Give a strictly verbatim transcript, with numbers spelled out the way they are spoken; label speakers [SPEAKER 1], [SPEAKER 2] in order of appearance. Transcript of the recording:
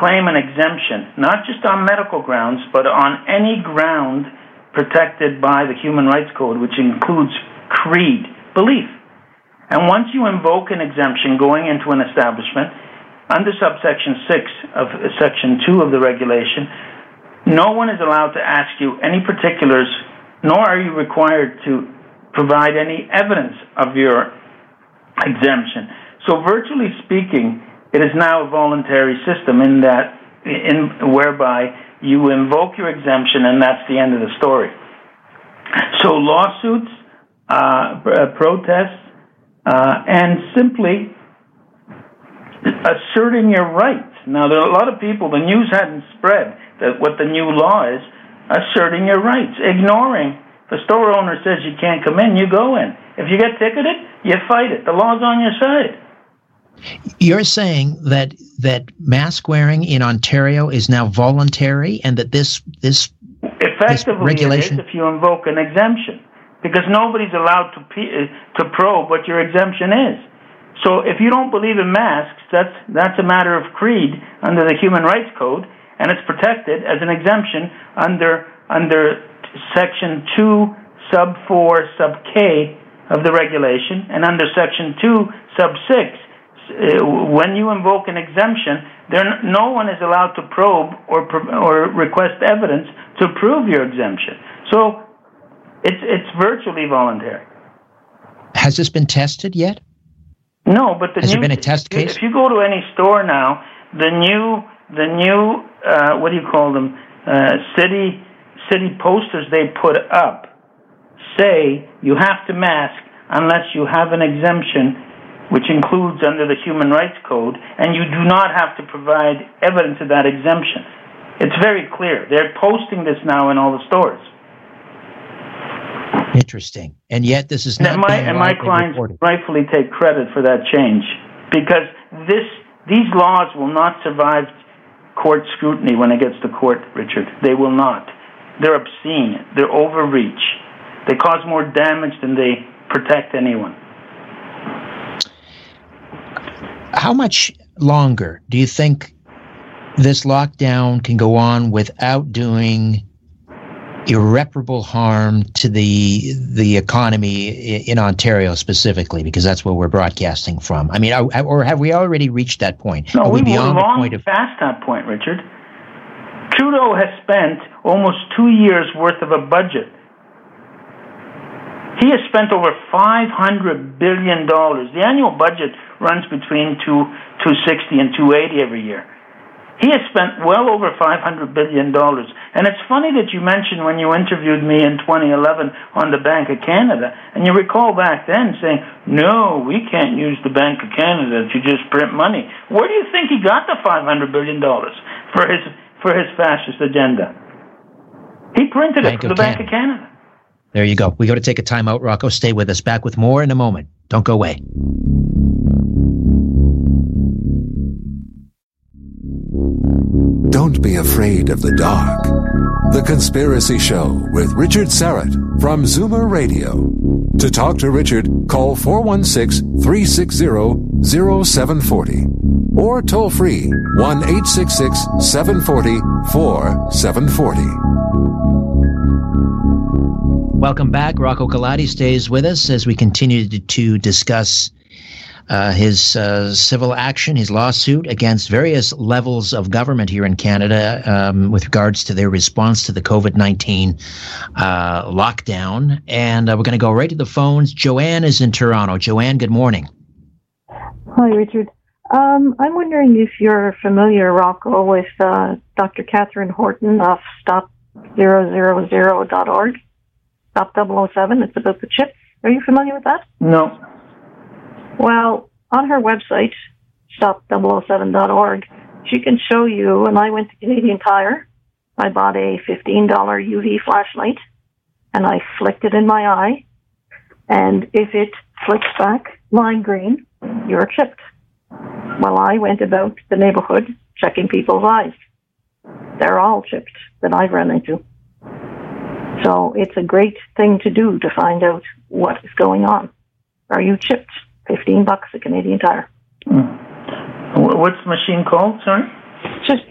[SPEAKER 1] claim an exemption, not just on medical grounds, but on any ground protected by the Human Rights Code, which includes creed, belief. And once you invoke an exemption going into an establishment, under subsection six of section two of the regulation, no one is allowed to ask you any particulars, nor are you required to provide any evidence of your exemption. So virtually speaking, it is now a voluntary system in that, in whereby you invoke your exemption and that's the end of the story. So lawsuits, uh, protests, uh, and simply asserting your rights. Now, there are a lot of people, the news hadn't spread that what the new law is, asserting your rights, ignoring. If a store owner says you can't come in, you go in. If you get ticketed, you fight it. The law's on your side.
[SPEAKER 2] You're saying that that mask wearing in Ontario is now voluntary, and that this this
[SPEAKER 1] effectively
[SPEAKER 2] this regulation,
[SPEAKER 1] it is if you invoke an exemption, because nobody's allowed to to probe what your exemption is. So if you don't believe in masks, that's that's a matter of creed under the Human Rights Code, and it's protected as an exemption under under section two sub four sub K of the regulation, and under section two sub six. When you invoke an exemption, there no one is allowed to probe or or request evidence to prove your exemption. So it's it's virtually voluntary.
[SPEAKER 2] Has this been tested yet?
[SPEAKER 1] No, but the
[SPEAKER 2] has
[SPEAKER 1] new,
[SPEAKER 2] there been a test case?
[SPEAKER 1] If you go to any store now, the new the new uh, what do you call them? Uh, city city posters they put up say you have to mask unless you have an exemption, which includes under the Human Rights Code, and you do not have to provide evidence of that exemption. It's very clear. They're posting this now in all the stores.
[SPEAKER 2] Interesting. And yet this is not
[SPEAKER 1] and my,
[SPEAKER 2] being
[SPEAKER 1] and my clients
[SPEAKER 2] reported.
[SPEAKER 1] rightfully take credit for that change, because this these laws will not survive court scrutiny when it gets to court, Richard. They will not. They're obscene. They're overreach. They cause more damage than they protect anyone.
[SPEAKER 2] How much longer do you think this lockdown can go on without doing irreparable harm to the the economy in Ontario specifically, because that's where we're broadcasting from? I mean, or have we already reached that point?
[SPEAKER 1] No,
[SPEAKER 2] Are we
[SPEAKER 1] we
[SPEAKER 2] beyond
[SPEAKER 1] we're long
[SPEAKER 2] the point of
[SPEAKER 1] past that point, Richard. Trudeau has spent almost two years' worth of a budget. He has spent over five hundred billion dollars. The annual budget runs between two two sixty and two eighty every year. He has spent well over five hundred billion dollars. And it's funny that you mentioned when you interviewed me in twenty eleven on the Bank of Canada, and you recall back then saying, no, we can't use the Bank of Canada to just print money. Where do you think he got the five hundred billion dollars for his for his fascist agenda? He printed it from the Bank of Canada.
[SPEAKER 2] There you go. We got to take a time out, Rocco. Stay with us. Back with more in a moment. Don't go away.
[SPEAKER 3] Don't be afraid of the dark. The Conspiracy Show with Richard Syrett from Zoomer Radio. To talk to Richard, call four one six, three six zero, zero seven four zero or toll free one eight six six, seven four zero, four seven four zero.
[SPEAKER 2] Welcome back. Rocco Galati stays with us as we continue to, to discuss uh, his uh, civil action, his lawsuit against various levels of government here in Canada um, with regards to their response to the COVID nineteen uh, lockdown. And uh, we're going to go right to the phones. Joanne is in Toronto. Joanne, good morning.
[SPEAKER 4] Hi, Richard. Um, I'm wondering if you're familiar, Rocco, with uh, Doctor Catherine Horton of stop zero zero zero dot org. Stop double oh seven, it's about the chip. Are you familiar with that?
[SPEAKER 1] No.
[SPEAKER 4] Well, on her website, stop double oh seven dot org, she can show you, and I went to Canadian Tire, I bought a fifteen dollars U V flashlight, and I flicked it in my eye, and if it flicks back lime green, you're chipped. Well, I went about the neighborhood checking people's eyes. They're all chipped that I've run into. So it's a great thing to do to find out what is going on. Are you chipped? Fifteen bucks at Canadian Tire.
[SPEAKER 1] Mm. What's the machine called? Sorry.
[SPEAKER 4] Just